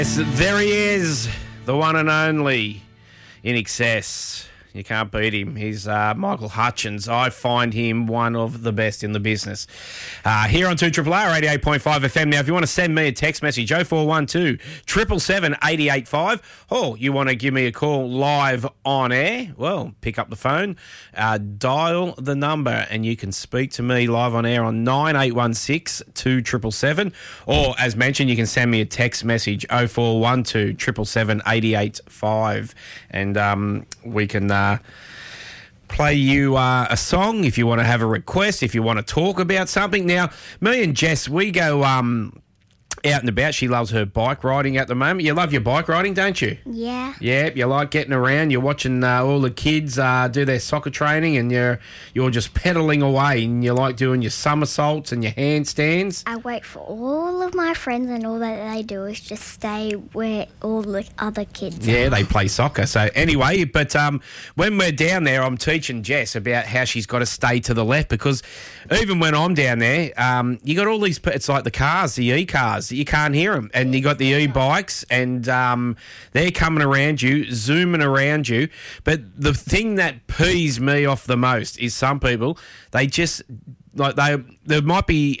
Yes, there he is, the one and only In Excess. You can't beat him. He's Michael Hutchins. I find him one of the best in the business. Here on 2RRR 88.5 FM. Now, if you want to send me a text message, 0412 777 885, or you want to give me a call live on air, well, pick up the phone, dial the number, and you can speak to me live on air on 9816 2777, or, as mentioned, you can send me a text message, 0412 777 885, and we can play you a song if you want to have a request, if you want to talk about something. Now, me and Jess, we go out and about. She loves her bike riding at the moment. You love your bike riding, don't you? Yeah. Yeah, you like getting around. You're watching all the kids do their soccer training, and you're just pedalling away, and you like doing your somersaults and your handstands. I wait for all of my friends, and all that they do is just stay where all the other kids are. Yeah, they play soccer. So anyway, but when we're down there, I'm teaching Jess about how she's got to stay to the left, because even when I'm down there, you got all these, it's like the cars, the e-cars, you can't hear them, and you got the e-bikes, and they're coming around you, zooming around you. But the thing that pees me off the most is some people, they just, like, there might be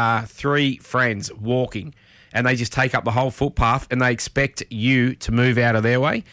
3 friends walking, and they just take up the whole footpath, and they expect you to move out of their way.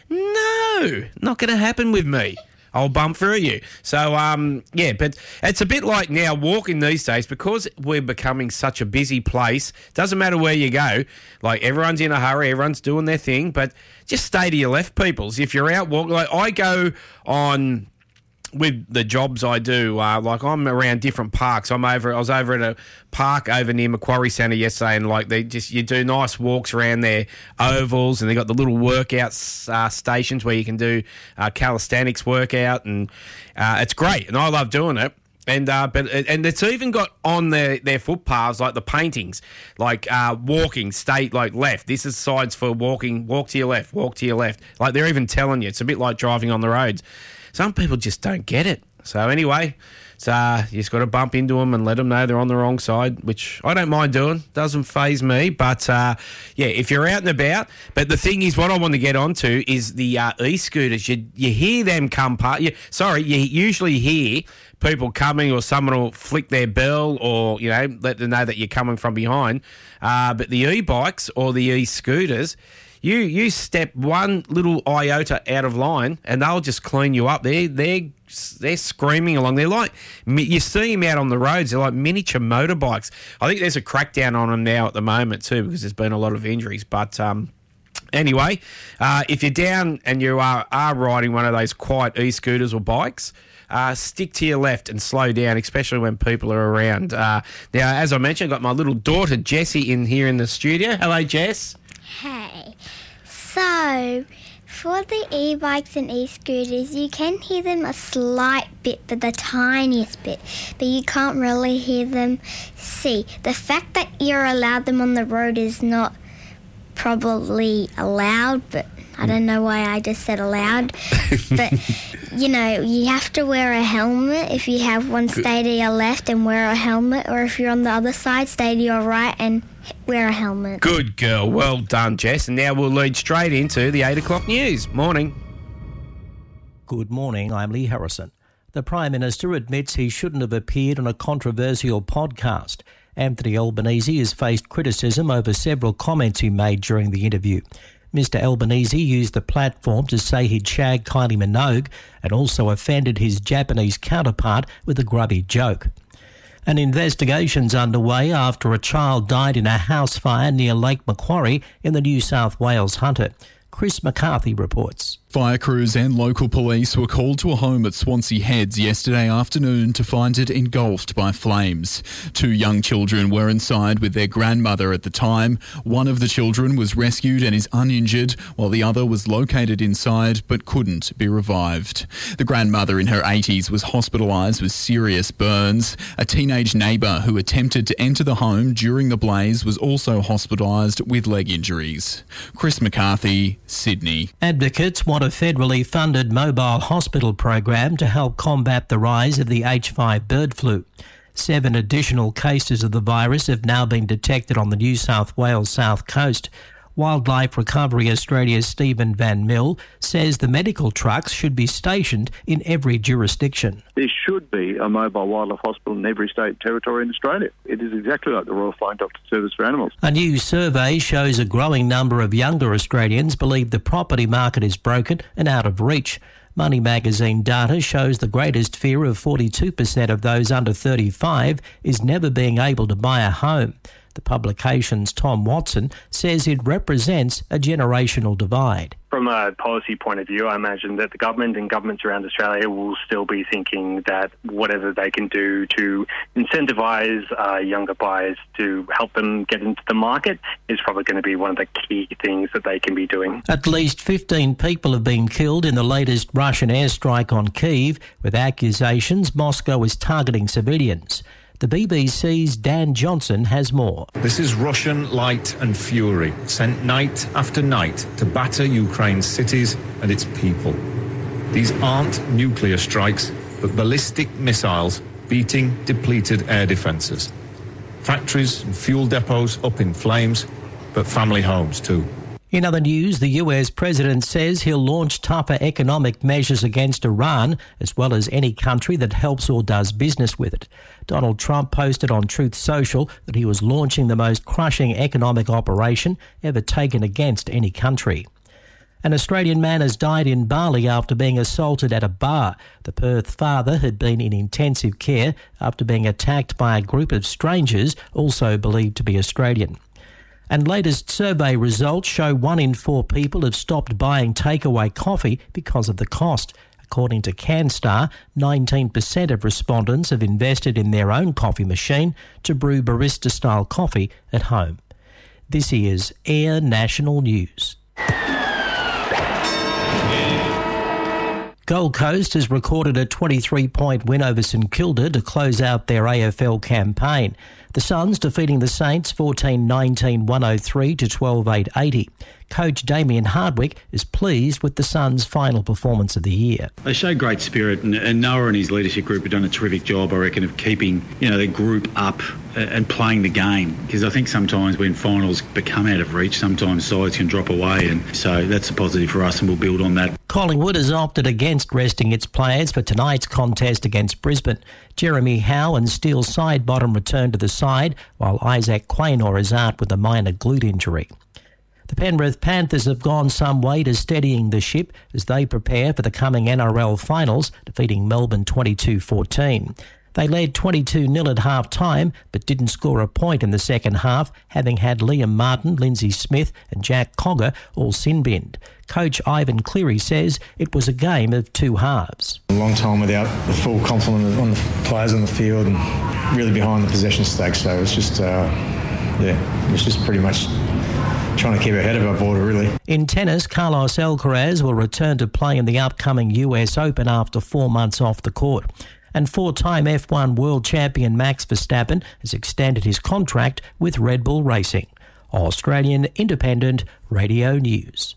No, not going to happen with me. I'll bump through you. So, yeah, but it's a bit like now walking these days, because we're becoming such a busy place. Doesn't matter where you go. Like, everyone's in a hurry, everyone's doing their thing, but just stay to your left, peoples. If you're out walking, like I go on with the jobs I do, like I'm around different parks. I was over at a park over near Macquarie Centre yesterday, and like you do nice walks around their ovals, and they got the little workout stations where you can do calisthenics workout, and it's great, and I love doing it. And but it's even got on their footpaths like the paintings, like walking, stay like left. This is signs for walking. Walk to your left. Walk to your left. Like they're even telling you. It's a bit like driving on the roads. Some people just don't get it. So anyway, you just got to bump into them and let them know they're on the wrong side, which I don't mind doing. Doesn't faze me. But, yeah, if you're out and about. But the thing is, what I want to get onto is the e-scooters. You hear them come past. You usually hear people coming, or someone will flick their bell, or, you know, let them know that you're coming from behind. But the e-bikes or the e-scooters, You step one little iota out of line, and they'll just clean you up. They're screaming along. They're like, you see them out on the roads. They're like miniature motorbikes. I think there's a crackdown on them now at the moment too, because there's been a lot of injuries. But anyway, if you're down and you are riding one of those quiet e-scooters or bikes, stick to your left and slow down, especially when people are around. Now, as I mentioned, I've got my little daughter Jessie in here in the studio. Hello, Jess. Hey, so for the e-bikes and e-scooters, you can hear them a slight bit, but the tiniest bit, but you can't really hear them. See, the fact that you're allowed them on the road is not probably allowed, but I don't know why I just said allowed. But, you know, you have to wear a helmet. If you have one, stay to your left and wear a helmet, or if you're on the other side, stay to your right and wear a helmet. Good girl. Well done, Jess. And now we'll lead straight into the 8 o'clock news. Morning. Good morning. I'm Lee Harrison. The Prime Minister admits he shouldn't have appeared on a controversial podcast. Anthony Albanese has faced criticism over several comments he made during the interview. Mr Albanese used the platform to say he'd shagged Kylie Minogue and also offended his Japanese counterpart with a grubby joke. An investigation's underway after a child died in a house fire near Lake Macquarie in the New South Wales Hunter. Chris McCarthy reports. Fire crews and local police were called to a home at Swansea Heads yesterday afternoon to find it engulfed by flames. 2 young children were inside with their grandmother at the time. One of the children was rescued and is uninjured, while the other was located inside but couldn't be revived. The grandmother in her 80s was hospitalised with serious burns. A teenage neighbour who attempted to enter the home during the blaze was also hospitalised with leg injuries. Chris McCarthy, Sydney. Advocates want a federally funded mobile hospital program to help combat the rise of the H5 bird flu. 7 additional cases of the virus have now been detected on the New South Wales south coast. Wildlife Recovery Australia's Stephen Van Mill says the medical trucks should be stationed in every jurisdiction. There should be a mobile wildlife hospital in every state and territory in Australia. It is exactly like the Royal Flying Doctor Service for Animals. A new survey shows a growing number of younger Australians believe the property market is broken and out of reach. Money magazine data shows the greatest fear of 42% of those under 35 is never being able to buy a home. The publication's Tom Watson says it represents a generational divide. From a policy point of view, I imagine that the government and governments around Australia will still be thinking that whatever they can do to incentivise younger buyers to help them get into the market is probably going to be one of the key things that they can be doing. At least 15 people have been killed in the latest Russian airstrike on Kyiv, with accusations Moscow is targeting civilians. The BBC's Dan Johnson has more. This is Russian light and fury, sent night after night to batter Ukraine's cities and its people. These aren't nuclear strikes, but ballistic missiles beating depleted air defences. Factories and fuel depots up in flames, but family homes too. In other news, the US president says he'll launch tougher economic measures against Iran, as well as any country that helps or does business with it. Donald Trump posted on Truth Social that he was launching the most crushing economic operation ever taken against any country. An Australian man has died in Bali after being assaulted at a bar. The Perth father had been in intensive care after being attacked by a group of strangers, also believed to be Australian. And latest survey results show 1 in 4 people have stopped buying takeaway coffee because of the cost. According to CanStar, 19% of respondents have invested in their own coffee machine to brew barista-style coffee at home. This is Air National News. Gold Coast has recorded a 23-point win over St Kilda to close out their AFL campaign. The Suns defeating the Saints 14-19-103 to 12-8-80. Coach Damien Hardwick is pleased with the Suns' final performance of the year. They show great spirit, and Noah and his leadership group have done a terrific job, I reckon, of keeping their group up and playing the game. Because I think sometimes when finals become out of reach, sometimes sides can drop away, and so that's a positive for us, and we'll build on that. Collingwood has opted against resting its players for tonight's contest against Brisbane. Jeremy Howe and Steele Sidebottom return to the side, while Isaac Quaynor is out with a minor glute injury. The Penrith Panthers have gone some way to steadying the ship as they prepare for the coming NRL finals, defeating Melbourne 22-14. They led 22-0 at half-time, but didn't score a point in the second half, having had Liam Martin, Lindsay Smith and Jack Cogger all sin-binned. Coach Ivan Cleary says it was a game of two halves. A long time without the full complement on the players on the field and really behind the possession stakes, so it's just, it's just pretty much trying to keep ahead of our border, really. In tennis, Carlos Alcaraz will return to play in the upcoming US Open after 4 months off the court. And 4-time F1 world champion Max Verstappen has extended his contract with Red Bull Racing. Australian Independent Radio News.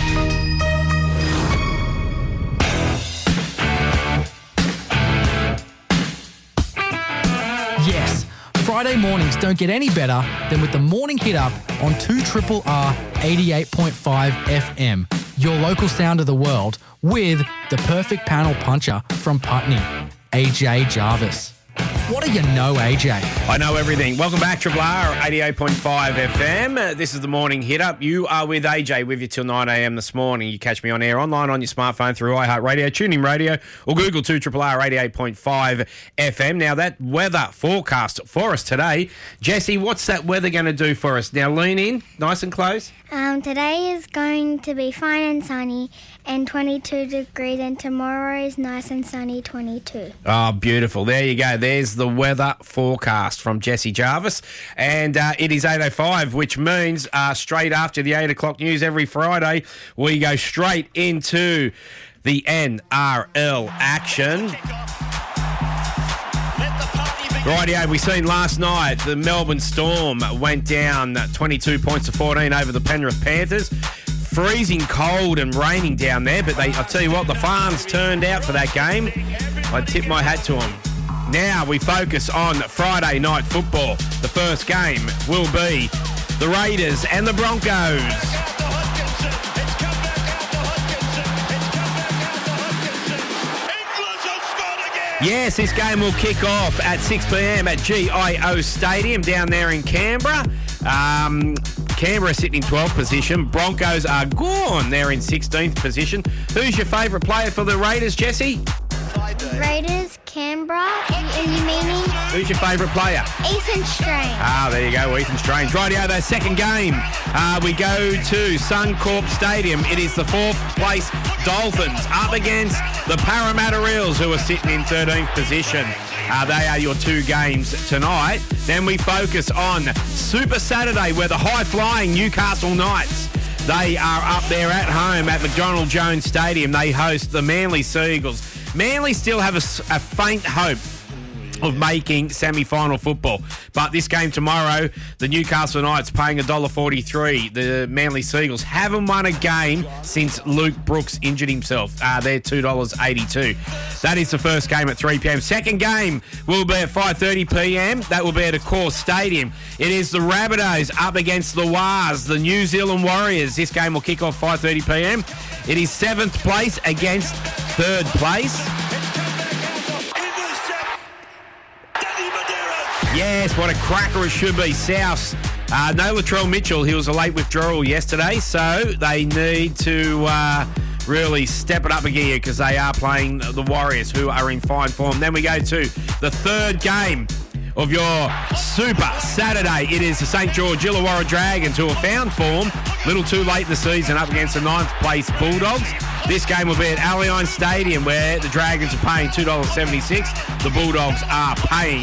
Yes, Friday mornings don't get any better than with the Morning Hit Up on 2RRR 88.5 FM, your local sound of the world, with the perfect panel puncher from Putney, AJ Jarvis. What do you know, AJ? I know everything. Welcome back, Triple R, 88.5 FM. This is the Morning Hit Up. You are with AJ, with you till 9 a.m. this morning. You catch me on air online on your smartphone through iHeartRadio, TuneIn Radio, or Google 2RRR 88.5 FM. Now, that weather forecast for us today. Jessie, what's that weather going to do for us? Now, lean in, nice and close. Today is going to be fine and sunny and 22 degrees, and tomorrow is nice and sunny, 22. Oh, beautiful. There you go. There's the weather forecast from Jessie Jarvis. And it is 8:05, which means straight after the 8 o'clock news every Friday, we go straight into the NRL action. Rightio, we seen last night the Melbourne Storm went down 22 points to 14 over the Penrith Panthers. Freezing cold and raining down there, but I'll tell you what, the fans turned out for that game. I tip my hat to them. Now we focus on Friday night football. The first game will be the Raiders and the Broncos. Yes, this game will kick off at 6 p.m. at GIO Stadium down there in Canberra. Canberra sitting in 12th position. Broncos are gone. They're in 16th position. Who's your favourite player for the Raiders, Jesse? Raiders, Canberra. Are you meaning? Who's your favourite player? Ethan Strange. There you go, Ethan Strange. Rightio, the second game. We go to Suncorp Stadium. It is the 4th place Dolphins up against the Parramatta Eels, who are sitting in 13th position. They are your two games tonight. Then we focus on Super Saturday, where the high-flying Newcastle Knights, they are up there at home at McDonald Jones Stadium. They host the Manly Seagulls. Manly still have a faint hope of making semi-final football. But this game tomorrow, the Newcastle Knights paying $1.43. The Manly Seagulls haven't won a game since Luke Brooks injured himself. They're $2.82. That is the first game at 3 p.m. Second game will be at 5:30 p.m. That will be at Accor Stadium. It is the Rabbitohs up against the Wars, the New Zealand Warriors. This game will kick off 5:30 p.m. It is 7th place against 3rd place. Yes, what a cracker it should be. South. No Latrell Mitchell. He was a late withdrawal yesterday, so they need to really step it up a gear because they are playing the Warriors, who are in fine form. Then we go to the third game of your Super Saturday. It is the St. George Illawarra Dragons, who have found form a little too late in the season, up against the 9th place Bulldogs. This game will be at Allianz Stadium, where the Dragons are paying $2.76. The Bulldogs are paying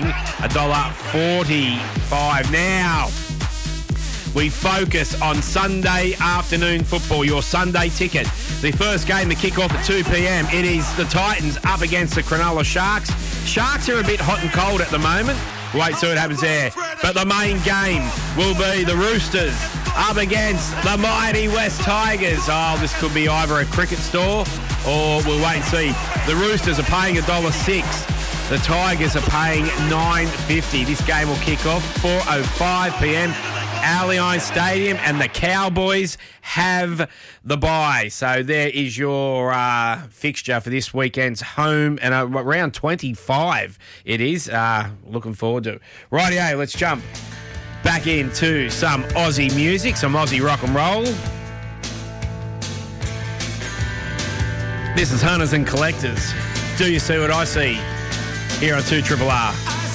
$1.45. Now, we focus on Sunday afternoon football, your Sunday ticket. The first game to kick off at 2 p.m. It is the Titans up against the Cronulla Sharks. Sharks are a bit hot and cold at the moment. Wait, see what happens there. But the main game will be the Roosters up against the mighty West Tigers. Oh, this could be either a cricket store or we'll wait and see. The Roosters are paying $1.06. The Tigers are paying $9.50. This game will kick off 4:05 p.m. Allianz Stadium, and the Cowboys have the bye. So there is your fixture for this weekend's home, and around 25 it is. Looking forward to it. Rightio, let's jump back into some Aussie music, some Aussie rock and roll. This is Hunters and Collectors. Do you see what I see? Here on 2RRR.